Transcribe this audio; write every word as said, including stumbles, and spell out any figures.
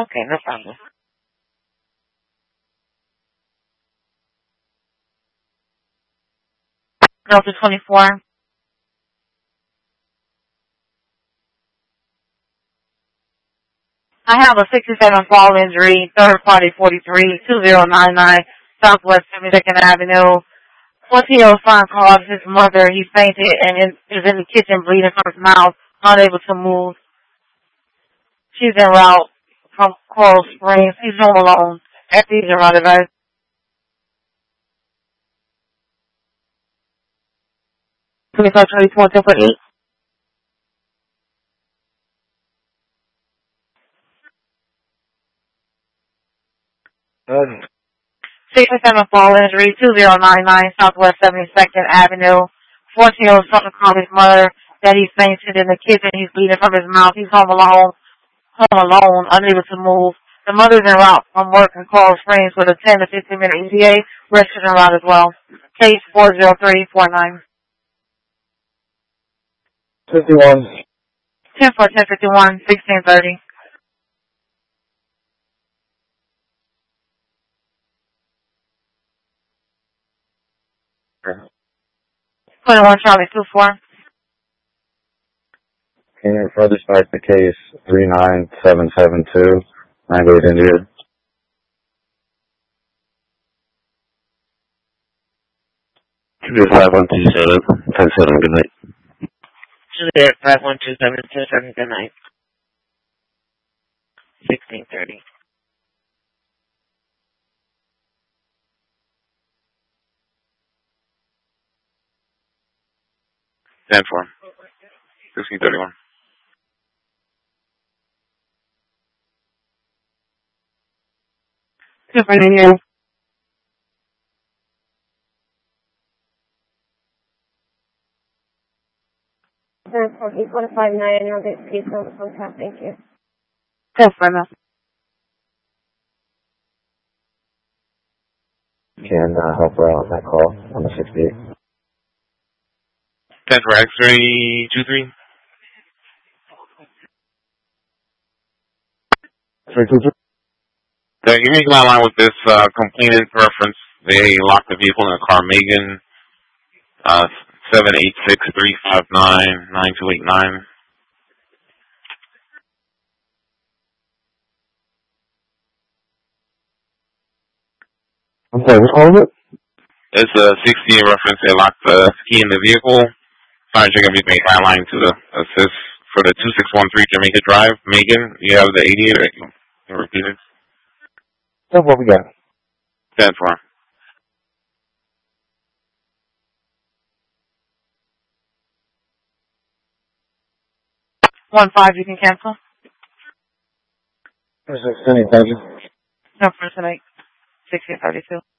Okay, no problem. Delta twenty-four. I have a sixty-seven fall injury, third party forty-three, two zero nine nine, Southwest seventy-second Avenue. Once he was found called his mother, he fainted and is in the kitchen bleeding from his mouth, unable to move. She's en route from Coral Springs. He's home alone. After he's around advice. twenty-five twenty-four, ten foot eight. Um, sixty-seven fall injury, two zero nine nine Southwest seventy-second Avenue. fourteen-year-old son called his mother that he fainted in the kitchen. He's bleeding from his mouth. He's home alone, home alone, unable to move. The mother's en route from work in Coral Springs with a ten to fifteen minute E T A. Rested en route as well. Case four zero three four nine. fifty-one. ten four ten fifty-one, sixteen thirty. twenty-one Charlie two four. Can you further start the case three nine seven seven two, ninety-eight injured? Juliet five one two seven, ten seven, good night. Juliet five one two seven, ten seven, good night. sixteen thirty. ten four. sixteen thirty-one. Two for nine. eight one five nine, and I'll get to you on the phone call. Thank you. Ten for enough. Can uh, help her out on that call on the sixty-eight. ten for X-ray two three. X-ray two three? So you make my line with this uh, complainant reference. They locked the vehicle in a car. Megan, uh, seven eight six three five nine nine two eight nine. I'm sorry, what call is it? It's a sixteen reference. They locked the key in the vehicle. Fire check everything. Hotline to the assist for the two six one three Jamaica Drive. Megan, you have the eighty-eight. Or you can repeat it. That's what we got. ten four. One five, you can cancel. Thank you. No, for tonight. sixteen thirty-two.